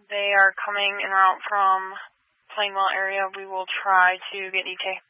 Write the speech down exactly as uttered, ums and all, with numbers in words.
they are coming en route from Plainwell area, we will try to get E T A.